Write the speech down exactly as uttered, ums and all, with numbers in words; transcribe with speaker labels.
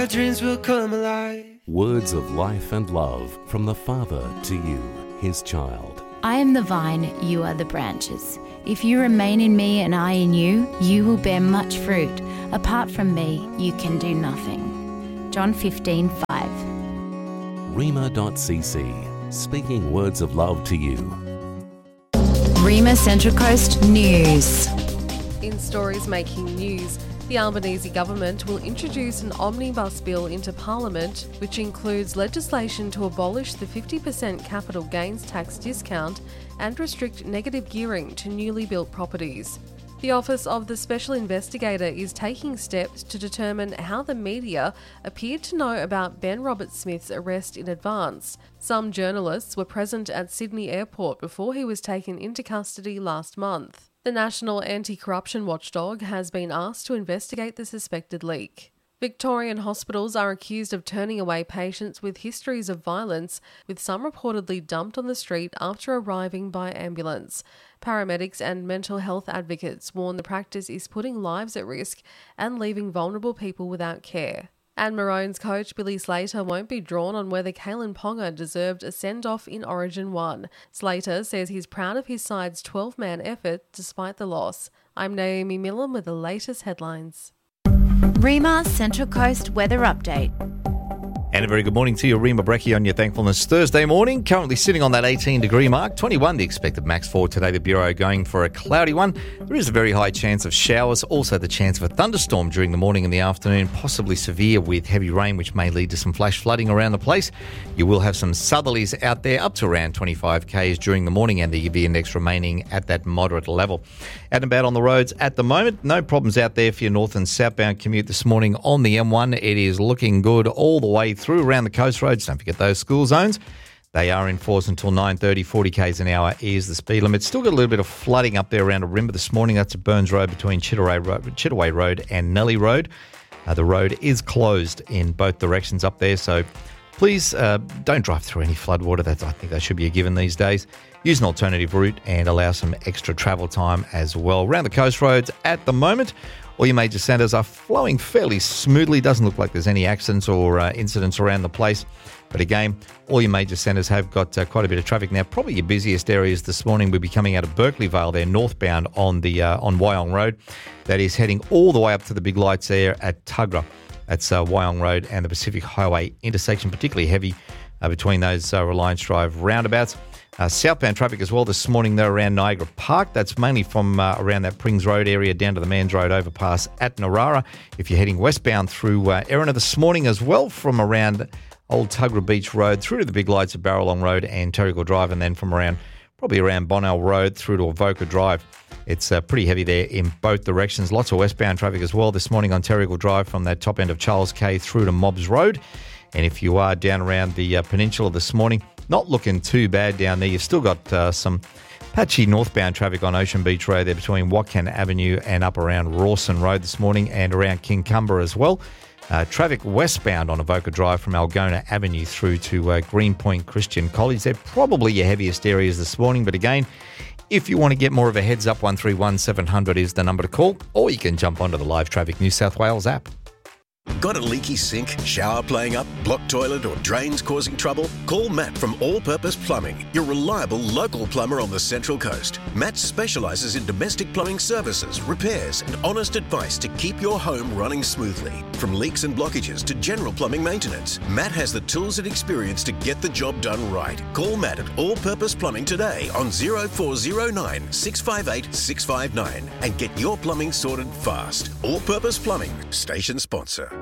Speaker 1: Our dreams will come alive.
Speaker 2: Words of life and love from the Father to you, his child.
Speaker 3: I am the vine, you are the branches. If you remain in me and I in you, you will bear much fruit. Apart from me, you can do nothing. John fifteen five.
Speaker 2: Rhema dot c c, speaking words of love to you.
Speaker 3: Rhema Central Coast News.
Speaker 4: In stories making news, the Albanese government will introduce an omnibus bill into Parliament, which includes legislation to abolish the fifty percent capital gains tax discount and restrict negative gearing to newly built properties. The Office of the Special Investigator is taking steps to determine how the media appeared to know about Ben Roberts-Smith's arrest in advance. Some journalists were present at Sydney Airport before he was taken into custody last month. The National Anti-Corruption Watchdog has been asked to investigate the suspected leak. Victorian hospitals are accused of turning away patients with histories of violence, with some reportedly dumped on the street after arriving by ambulance. Paramedics and mental health advocates warn the practice is putting lives at risk and leaving vulnerable people without care. And Maroons coach Billy Slater won't be drawn on whether Kalen Ponga deserved a send-off in Origin one. Slater says he's proud of his side's twelve-man effort despite the loss. I'm Naomi Millen with the latest headlines.
Speaker 3: Rhema Central Coast Weather Update.
Speaker 5: And a very good morning to you, Rhema Breckie on your Thankfulness Thursday morning. Currently sitting on that eighteen degree mark, twenty-one the expected max for today. The Bureau going for a cloudy one. There is a very high chance of showers, also the chance of a thunderstorm during the morning and the afternoon, possibly severe with heavy rain, which may lead to some flash flooding around the place. You will have some southerlies out there up to around twenty-five kays during the morning and the U V index remaining at that moderate level. Out and about on the roads at the moment, no problems out there for your north and southbound commute this morning on the M one. It is looking good all the way through around the coast roads. Don't forget those school zones. They are in force until nine thirty, forty kays an hour is the speed limit. Still got a little bit of flooding up there around Ourimbah this morning. That's at Burns Road between Chittaway Road, Chittaway Road and Nellie Road. Uh, the road is closed in both directions up there, so please uh, don't drive through any floodwater. That's, I think that should be a given these days. Use an alternative route and allow some extra travel time as well. Around the coast roads at the moment, all your major centres are flowing fairly smoothly. Doesn't look like there's any accidents or uh, incidents around the place. But again, all your major centres have got uh, quite a bit of traffic now. Probably your busiest areas this morning will be coming out of Berkeley Vale there, northbound on the uh, on Wyong Road. That is heading all the way up to the big lights there at Tuggerah. That's uh, Wyong Road and the Pacific Highway intersection, particularly heavy uh, between those uh, Reliance Drive roundabouts. Uh, southbound traffic as well this morning, though, around Niagara Park. That's mainly from uh, around that Prings Road area down to the Mans Road overpass at Narara. If you're heading westbound through uh, Erina this morning as well, from around Old Tuggerah Beach Road through to the big lights of Barralong Road and Terrigal Drive, and then from around probably around Bonnell Road through to Avoca Drive. It's uh, pretty heavy there in both directions. Lots of westbound traffic as well this morning on Terrigal Drive from that top end of Charles Quay through to Mobbs Road. And if you are down around the uh, peninsula this morning, not looking too bad down there. You've still got uh, some patchy northbound traffic on Ocean Beach Road there between Watcan Avenue and up around Rawson Road this morning and around Kincumber as well. Uh, traffic westbound on Avoca Drive from Algona Avenue through to uh, Greenpoint Christian College. They're probably your heaviest areas this morning. But again, if you want to get more of a heads up, one three one seven hundred is the number to call, or you can jump onto the Live Traffic New South Wales app.
Speaker 6: Got a leaky sink, shower playing up, blocked toilet or drains causing trouble? Call Matt from All Purpose Plumbing, your reliable local plumber on the Central Coast. Matt specialises in domestic plumbing services, repairs and honest advice to keep your home running smoothly. From leaks and blockages to general plumbing maintenance, Matt has the tools and experience to get the job done right. Call Matt at All Purpose Plumbing today on oh four oh nine, six five eight, six five nine and get your plumbing sorted fast. All Purpose Plumbing, station sponsor.